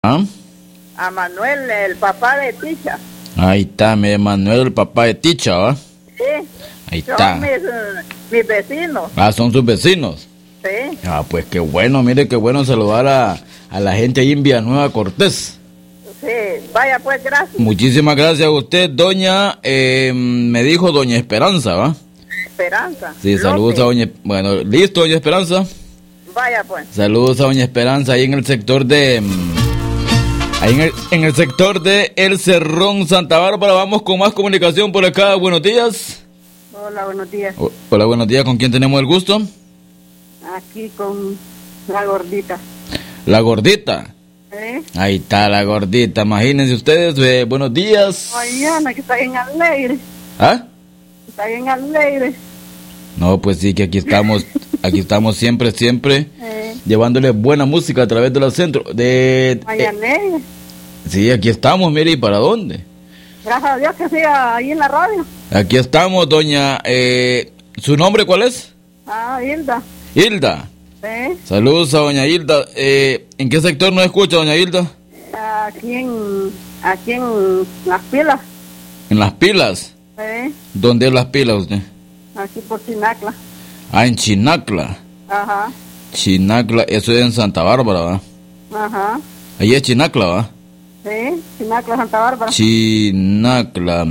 ¿Ah? A Manuel, el papá de Ticha. Ahí está, mi Manuel, el papá de Ticha, ¿va? Sí. Ahí Son está. mis vecinos. Ah, son sus vecinos. Sí. Ah, pues qué bueno, mire, qué bueno saludar a la gente ahí en Villanueva Cortés. Sí, vaya pues, gracias. Muchísimas gracias a usted, doña, me dijo doña Esperanza, ¿va? Esperanza. Sí, saludos a doña, bueno, listo, doña Esperanza. Vaya pues. Saludos a doña Esperanza ahí en el sector de, ahí en el sector de El Cerrón, Santa Bárbara. Vamos con más comunicación por acá. Buenos días. Hola, buenos días. Hola, buenos días. ¿Con quién tenemos el gusto? Aquí con la gordita. La gordita. ¿Eh? Ahí está la gordita. Imagínense ustedes. Buenos días. Mañana que está bien alegre. ¿Ah? Está bien alegre. No, pues sí, que aquí estamos siempre, llevándole buena música a través de los centros. Alegre. Sí, aquí estamos, mire, ¿y para dónde? Gracias a Dios que siga ahí en la radio. Aquí estamos, doña. ¿Su nombre cuál es? Hilda. Hilda. ¿Sí? Saludos a doña Hilda. ¿En qué sector nos escucha, doña Hilda? Aquí en Las Pilas. ¿En Las Pilas? ¿Sí? ¿Dónde es Las Pilas usted? Aquí por Chinacla. Ah, en Chinacla. Ajá. Chinacla, eso es en Santa Bárbara, ¿va? Ajá. Ahí es Chinacla, ¿va? Sí, Chinacla, Santa Bárbara. Chinacla.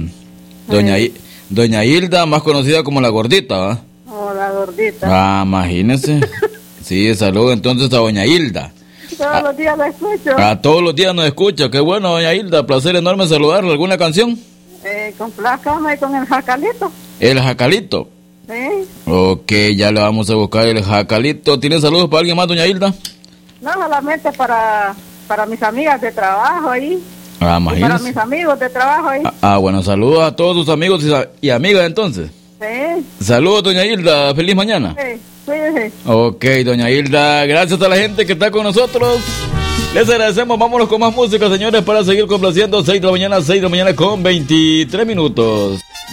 Doña Hilda, más conocida como la gordita, ¿va? Oh, la gordita. Ah, imagínese. Sí, saludo entonces a doña Hilda. Todos los días la escucho. Todos los días nos escucha. Qué bueno, doña Hilda. Placer enorme saludarla. ¿Alguna canción? Complázcame con el jacalito. ¿El jacalito? Sí. Ok, ya le vamos a buscar el jacalito. ¿Tiene saludos para alguien más, doña Hilda? No, solamente para mis amigas de trabajo ahí. Imagínese. Para mis amigos de trabajo ahí. Bueno, saludos a todos sus amigos y amigas entonces. Sí. Saludos, doña Hilda. Feliz mañana. Sí, cuídese. Ok, doña Hilda. Gracias a la gente que está con nosotros. Les agradecemos. Vámonos con más música, señores, para seguir complaciendo. 6 de la mañana con 23 minutos.